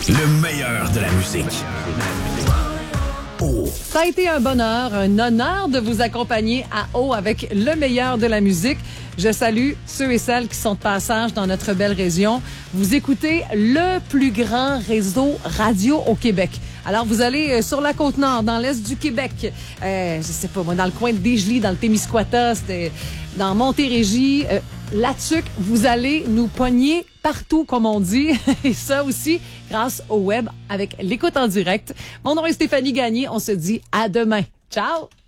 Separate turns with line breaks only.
Le meilleur de la musique.
Ça a été un bonheur, un honneur de vous accompagner à eau avec le meilleur de la musique. Je salue ceux et celles qui sont de passage dans notre belle région. Vous écoutez le plus grand réseau radio au Québec. Alors, vous allez sur la Côte-Nord, dans l'est du Québec, je sais pas moi, dans le coin de Desjely, dans le Témiscouata, dans Montérégie, là-dessus, vous allez nous pogner partout, comme on dit, et ça aussi grâce au web avec l'écoute en direct. Mon nom est Stéphanie Gagné. On se dit à demain. Ciao!